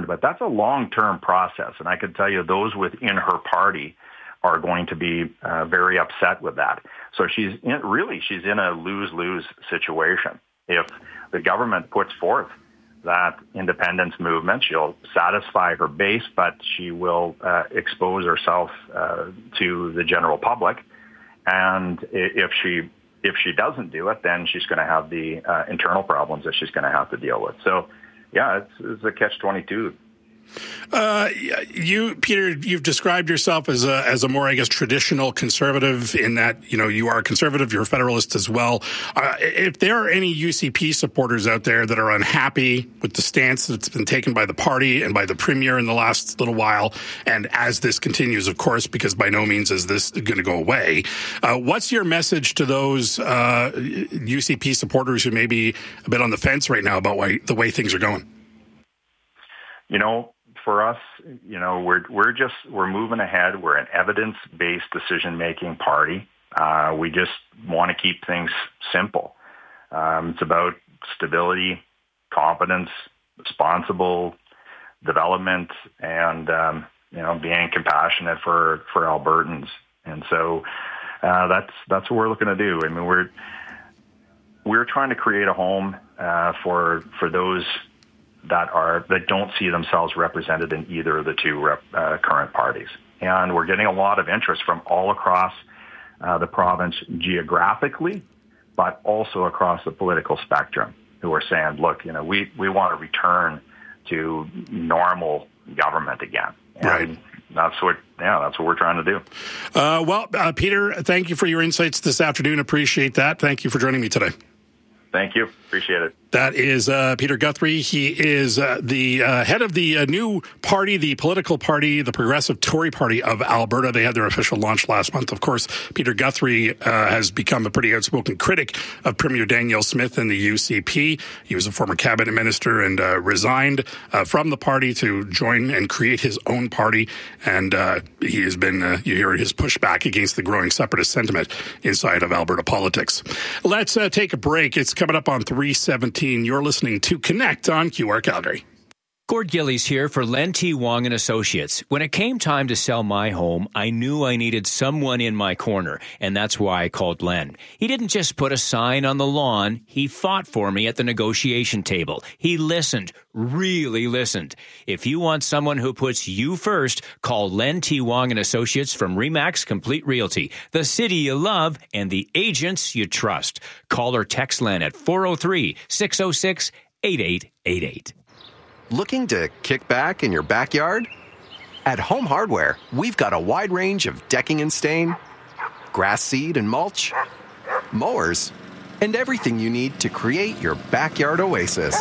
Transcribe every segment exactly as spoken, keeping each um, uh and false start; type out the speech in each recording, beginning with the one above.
about. That's a long-term process, and I can tell you those within her party are going to be uh, very upset with that. So she's in, really, she's in a lose-lose situation. If the government puts forth that independence movement, she'll satisfy her base, but she will uh, expose herself uh, to the general public. And if she if she doesn't do it, then she's going to have the uh, internal problems that she's going to have to deal with. So, yeah, it's, it's a catch twenty-two. Uh, you, Peter, you've described yourself as a as a more, I guess, traditional conservative in that, you know, you are a conservative, you're a federalist as well. Uh, if there are any U C P supporters out there that are unhappy with the stance that's been taken by the party and by the premier in the last little while, and as this continues, of course, because by no means is this going to go away, uh, what's your message to those uh, U C P supporters who may be a bit on the fence right now about why, the way things are going? You know, for us, you know, we're we're just we're moving ahead. We're an evidence-based decision-making party. Uh, we just want to keep things simple. Um, it's about stability, competence, responsible development, and um, you know, being compassionate for for Albertans. And so uh, that's that's what we're looking to do. I mean, we're we're trying to create a home uh, for for those that are that don't see themselves represented in either of the two rep, uh, current parties. And we're getting a lot of interest from all across uh, the province geographically, but also across the political spectrum, who are saying, look, you know, we, we want to return to normal government again. And right. That's what, yeah, that's what we're trying to do. Uh, well, uh, Peter, thank you for your insights this afternoon. Appreciate that. Thank you for joining me today. Thank you. Appreciate it. That is uh, Peter Guthrie. He is uh, the uh, head of the uh, new party, the political party, the Progressive Tory Party of Alberta. They had their official launch last month. Of course, Peter Guthrie uh, has become a pretty outspoken critic of Premier Danielle Smith and the U C P. He was a former cabinet minister and uh, resigned uh, from the party to join and create his own party. And uh, he has been, uh, you hear his pushback against the growing separatist sentiment inside of Alberta politics. Let's uh, take a break. It's coming up on three seventeen. You're listening to Connect on Q R Calgary. Gord Gillies here for Len T. Wong and Associates. When it came time to sell my home, I knew I needed someone in my corner, and that's why I called Len. He didn't just put a sign on the lawn. He fought for me at the negotiation table. He listened, really listened. If you want someone who puts you first, call Len T. Wong and Associates from Remax Complete Realty, the city you love and the agents you trust. Call or text Len at four oh three, six oh six, eight eight eight eight. Looking to kick back in your backyard? At Home Hardware, we've got a wide range of decking and stain, grass seed and mulch, mowers, and everything you need to create your backyard oasis.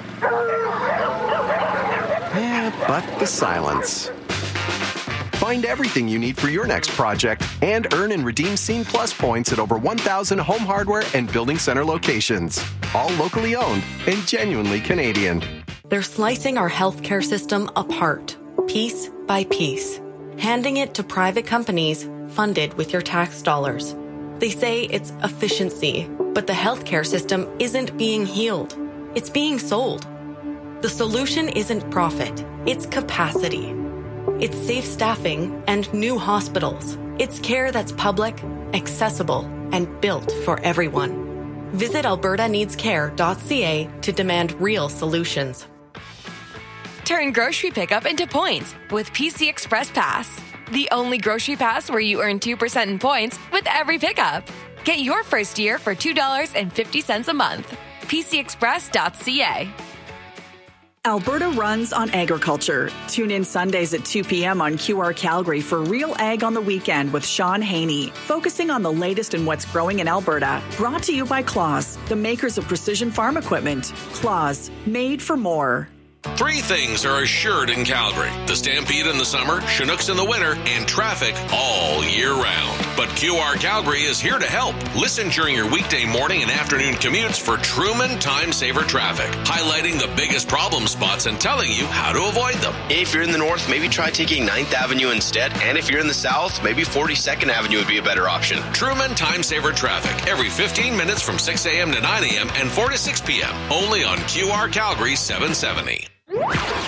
Eh, but the silence. Find everything you need for your next project and earn and redeem Scene Plus points at over one thousand Home Hardware and Building Center locations. All locally owned and genuinely Canadian. They're slicing our healthcare system apart, piece by piece, handing it to private companies funded with your tax dollars. They say it's efficiency, but the healthcare system isn't being healed. It's being sold. The solution isn't profit, it's capacity. It's safe staffing and new hospitals. It's care that's public, accessible, and built for everyone. Visit alberta needs care dot c a to demand real solutions. Turn grocery pickup into points with P C Express Pass. The only grocery pass where you earn two percent in points with every pickup. Get your first year for two dollars and fifty cents a month. P C express dot c a. Alberta runs on agriculture. Tune in Sundays at two p.m. on Q R Calgary for Real Ag on the Weekend with Sean Haney, focusing on the latest in what's growing in Alberta. Brought to you by Claas, the makers of precision farm equipment. Claas, made for more. Three things are assured in Calgary: the Stampede in the summer, Chinooks in the winter, and traffic all year round. But Q R Calgary is here to help. Listen during your weekday morning and afternoon commutes for Truman Time Saver Traffic, highlighting the biggest problem spots and telling you how to avoid them. If you're in the north, maybe try taking ninth Avenue instead. And if you're in the south, maybe forty-second Avenue would be a better option. Truman Time Saver Traffic, every fifteen minutes from six a.m. to nine a.m. and four to six p.m. Only on Q R Calgary seven seventy.